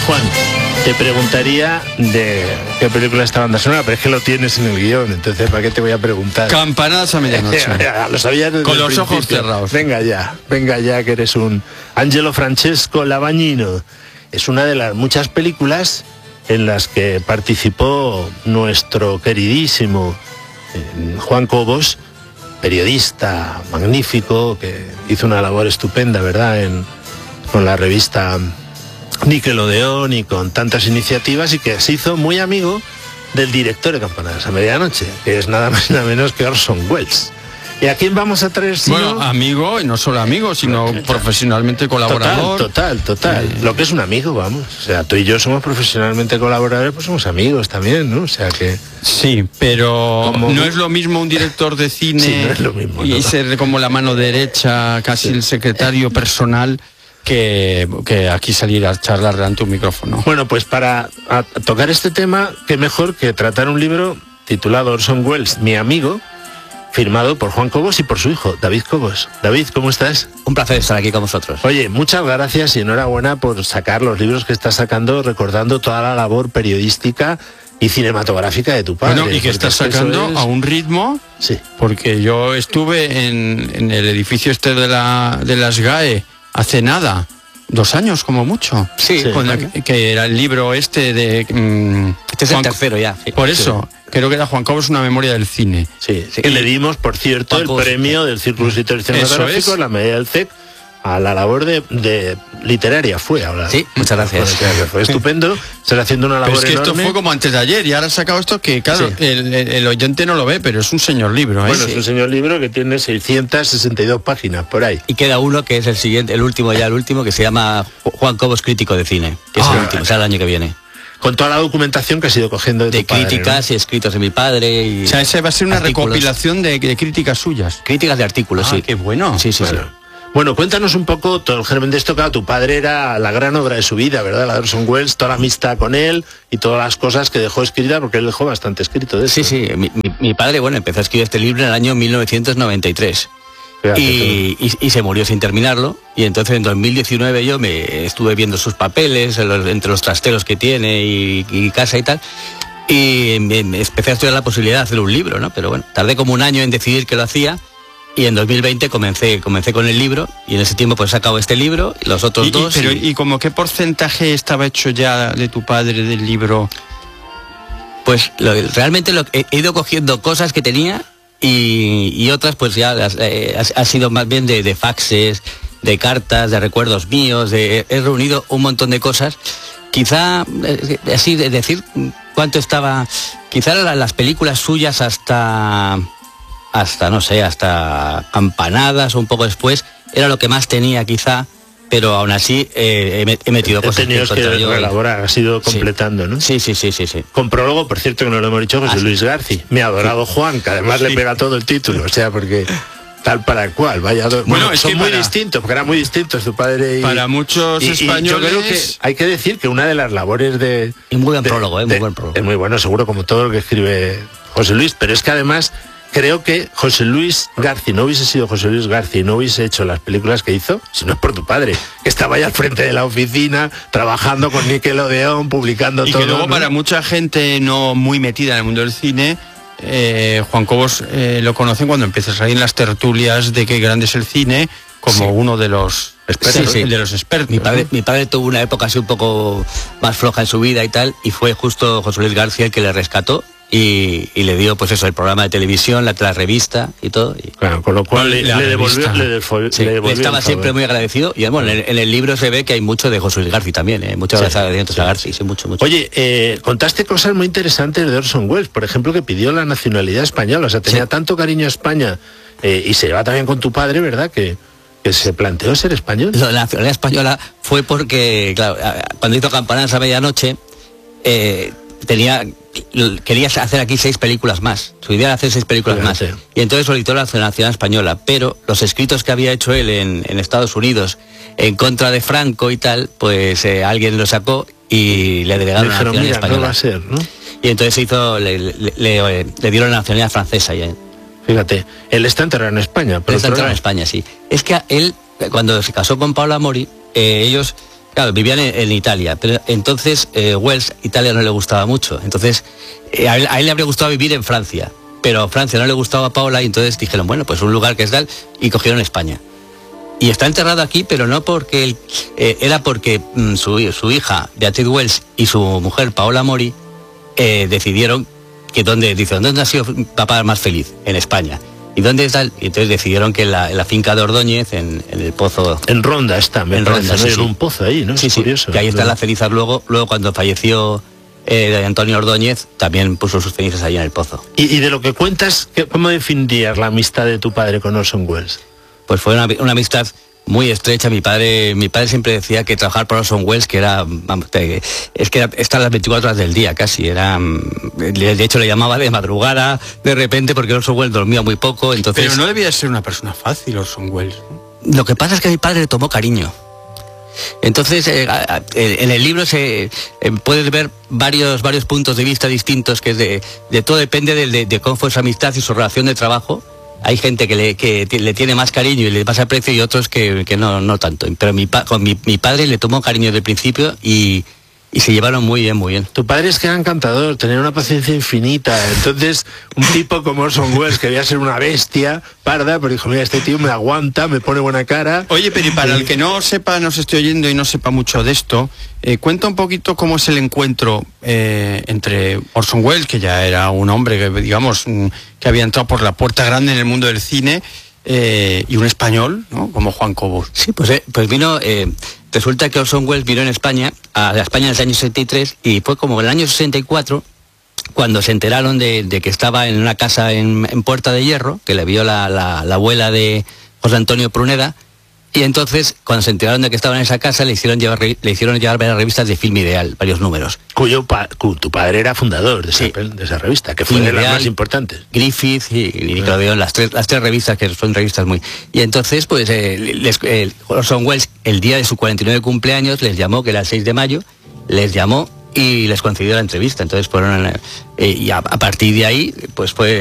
Juan, te preguntaría de qué película es esta banda sonora, pero es que lo tienes en el guión, entonces ¿para qué te voy a preguntar? Campanadas a medianoche. Lo sabías desde con el los principio. ojos cerrados. Venga ya, que eres un Angelo Francesco Lavagnino. Es una de las muchas películas en las que participó nuestro queridísimo Juan Cobos, periodista magnífico, que hizo una labor estupenda, ¿verdad?, con la revista Nickelodeon y con tantas iniciativas, y que se hizo muy amigo del director de Campanadas a medianoche, que es nada más y nada menos que Orson Welles. ¿Y a quién vamos a traer? Bueno, amigo, y no solo amigo, sino profesionalmente colaborador. Total. Lo que es un amigo, vamos. O sea, tú y yo somos profesionalmente colaboradores, pues somos amigos también, ¿no? O sea que... Sí, pero no es lo mismo un director de cine sí, no es lo mismo, y ¿no? ser como la mano derecha, casi el secretario personal, que aquí salir a charlar delante de un micrófono. Bueno, pues para tocar este tema, qué mejor que tratar un libro titulado Orson Welles, mi amigo, firmado por Juan Cobos y por su hijo, David Cobos. David, ¿cómo estás? Un placer estar aquí con vosotros. Oye, muchas gracias y enhorabuena por sacar los libros que estás sacando, recordando toda la labor periodística y cinematográfica de tu padre. Bueno, y que estás sacando a un ritmo, sí, porque yo estuve en el edificio este de las GAE hace nada, 2 años como mucho. Sí. Que era el libro este de... este es el tercero ya. Sí. Por eso, creo que era Juan Cobos, una memoria del cine. Sí. Que le dimos, por cierto, el premio del Círculo Literario Cinematográfico, la medalla del CEC, a la labor de literaria fue ahora. Sí, muchas gracias. Bueno, fue estupendo, se haciendo una labor pero es que enorme. Esto fue como antes de ayer y ahora ha sacado esto que, claro, sí, el oyente no lo ve, pero es un señor libro, ¿eh? Bueno, sí, es un señor libro que tiene 662 páginas, por ahí. Y queda uno que es el siguiente, el último, que se llama Juan Cobos Crítico de Cine, que es el último, será el año que viene. Con toda la documentación que has ido cogiendo de tu padre, críticas, ¿no? Y escritos de mi padre. Y o sea, ese va a ser una artículos. Recopilación de críticas suyas. Críticas de artículos, sí. Qué bueno. Sí. Bueno, cuéntanos un poco todo el germen de esto. Claro, tu padre era la gran obra de su vida, ¿verdad? La de Orson Welles, toda la amistad con él y todas las cosas que dejó escrita, porque él dejó bastante escrito de eso. Sí. Mi padre, empezó a escribir este libro en el año 1993. Y se murió sin terminarlo, y entonces en 2019 yo me estuve viendo sus papeles entre los trasteros que tiene y casa y tal, y me empecé a estudiar la posibilidad de hacer un libro, ¿no? Pero bueno, tardé como un año en decidir que lo hacía, y en 2020 comencé con el libro, y en ese tiempo pues he sacado este libro y los otros dos. ¿Y como qué porcentaje estaba hecho ya de tu padre del libro? Pues realmente he ido cogiendo cosas que tenía y otras pues ya ha sido más bien de faxes, de cartas, de recuerdos míos, he reunido un montón de cosas. Quizá, así de decir cuánto estaba, quizá las películas suyas hasta no sé, hasta Campanadas o un poco después, era lo que más tenía quizá, pero aún así he metido cosas. He tenido que elaborar, has ido completando, ¿no? Sí. Con prólogo, por cierto, que no lo hemos dicho, José Luis García, mi adorado Juan, que además le pega todo el título, o sea, porque tal para el cual, vaya dos. Bueno, es son muy distintos, porque eran muy distintos tu padre y... Para muchos españoles... Y yo creo que hay que decir que una de las labores de... Y muy buen prólogo, muy buen prólogo. Es muy bueno, seguro, como todo lo que escribe José Luis, pero es que además... Creo que José Luis García no hubiese sido José Luis García y no hubiese hecho las películas que hizo si no es por tu padre, que estaba ahí al frente de la oficina, trabajando con Nickelodeon, publicando todo. Y que luego, ¿no? Para mucha gente no muy metida en el mundo del cine, Juan Cobos lo conocen cuando empieza a salir en las tertulias de qué grande es el cine, como uno de los expertos. Sí. De los expertos. Mi padre tuvo una época así un poco más floja en su vida y tal, y fue justo José Luis García el que le rescató. Y le dio pues eso, el programa de televisión, la revista y todo. Claro, con lo cual le devolvió. Le estaba siempre muy agradecido. Y bueno, en el libro se ve que hay mucho de José Luis García también, mucho agradecimientos a García, mucho. Oye, contaste cosas muy interesantes de Orson Welles, por ejemplo, que pidió la nacionalidad española, o sea, tenía tanto cariño a España, y se va también con tu padre, ¿verdad?, que se planteó ser español. La nacionalidad española fue porque, claro, cuando hizo Campanadas a medianoche, quería hacer aquí 6 películas más. Su idea era hacer 6 películas más. Y entonces solicitó la nacionalidad española. Pero los escritos que había hecho él en Estados Unidos en contra de Franco y tal, pues alguien lo sacó y le delegaron la nacionalidad española. No va a ser, ¿no? Y entonces le dieron la nacionalidad francesa. Fíjate, él está enterrado en España. Él está enterrado en España, sí. Es que él, cuando se casó con Paula Mori, ellos... Claro, vivían en Italia, pero entonces Wells, Italia no le gustaba mucho. Entonces, a él le habría gustado vivir en Francia, pero a Francia no le gustaba a Paola y entonces dijeron, bueno, pues un lugar que es tal, y cogieron España. Y está enterrado aquí, pero no porque era porque su hija, Beatriz Wells, y su mujer, Paola Mori, decidieron que ¿dónde ha sido papá más feliz? En España. ¿Y dónde está? Y entonces decidieron que en la finca de Ordóñez, en el pozo... En Ronda está, en Ronda, ¿no? sí, En un pozo ahí, ¿no? Sí, Es curioso. que ahí están las cenizas luego cuando falleció Antonio Ordóñez, también puso sus cenizas ahí en el pozo. Y de lo que cuentas, ¿cómo definirías la amistad de tu padre con Orson Welles? Pues fue una amistad muy estrecha. Mi padre siempre decía que trabajar para Orson Welles, que era, es que estar las 24 horas del día casi, de hecho le llamaba de madrugada, de repente, porque Orson Welles dormía muy poco, entonces... Pero no debía ser una persona fácil, Orson Welles, ¿no? Lo que pasa es que a mi padre le tomó cariño. Entonces, en el libro puedes ver varios puntos de vista distintos, que de todo depende de cómo fue su amistad y su relación de trabajo. Hay gente que le tiene más cariño y le pasa aprecio y otros que no tanto. Pero con mi padre le tomó cariño desde el principio y se llevaron muy bien, muy bien. Tu padre es que era encantador, tenía una paciencia infinita. Entonces, un tipo como Orson Welles, que debía ser una bestia parda, pero dijo, mira, este tío me aguanta, me pone buena cara. Oye, pero y para el que no sepa, nos esté oyendo y no sepa mucho de esto, cuenta un poquito cómo es el encuentro entre Orson Welles, que ya era un hombre que, digamos, que había entrado por la puerta grande en el mundo del cine, y un español, ¿no? Como Juan Cobos. Sí, pues vino... Resulta que Orson Welles vino a España en el año 63, y fue como en el año 64 cuando se enteraron de que estaba en una casa en Puerta de Hierro, que le vio la abuela de José Antonio Pruneda, y entonces cuando se enteraron de que estaba en esa casa le hicieron llevar varias revistas de Film Ideal, varios números. Tu padre era fundador de esa revista, que fue de las más importantes. Griffith y Nickelodeon, las tres revistas, que son revistas muy... Y entonces, pues, Orson Welles, el día de su 49 cumpleaños, les llamó, que era el 6 de mayo, les llamó y les concedió la entrevista. Entonces fueron... y a partir de ahí, pues fue...